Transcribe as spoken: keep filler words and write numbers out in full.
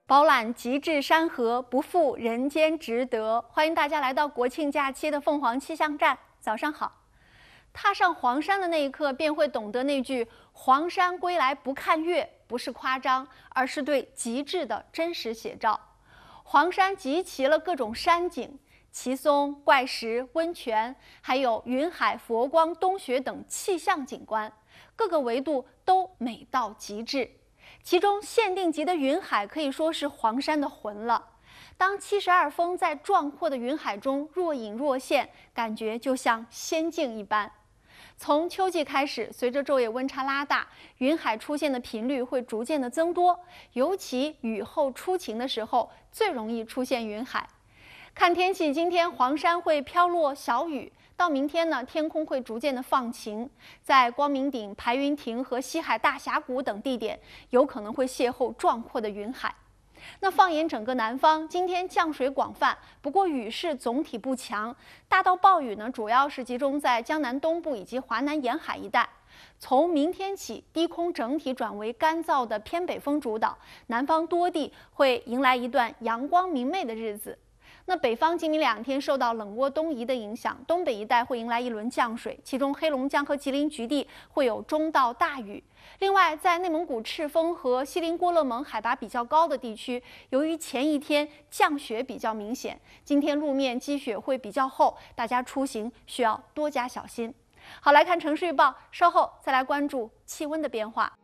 饱览极致山河，不负人间值得。欢迎大家来到国庆假期的凤凰气象站，早上好。踏上黄山的那一刻，便会懂得那句“黄山归来不看岳”不是夸张，而是对极致的真实写照。黄山集齐了各种山景，奇松、怪石、温泉，还有云海、佛光、冬雪等气象景观，各个维度都美到极致。其中限定级的云海可以说是黄山的魂了。当七十二峰在壮阔的云海中若隐若现，感觉就像仙境一般。从秋季开始，随着昼夜温差拉大，云海出现的频率会逐渐的增多，尤其雨后初晴的时候，最容易出现云海。看天气，今天黄山会飘落小雨，到明天呢，天空会逐渐的放晴，在光明顶、排云亭和西海大峡谷等地点，有可能会邂逅壮阔的云海。那放眼整个南方，今天降水广泛，不过雨势总体不强，大到暴雨呢，主要是集中在江南东部以及华南沿海一带。从明天起，低空整体转为干燥的偏北风主导，南方多地会迎来一段阳光明媚的日子。那北方今明两天受到冷涡东移的影响，东北一带会迎来一轮降水，其中黑龙江和吉林局地会有中到大雨。另外，在内蒙古赤峰和锡林郭勒盟海拔比较高的地区，由于前一天降雪比较明显，今天路面积雪会比较厚，大家出行需要多加小心。好，来看城市预报，稍后再来关注气温的变化。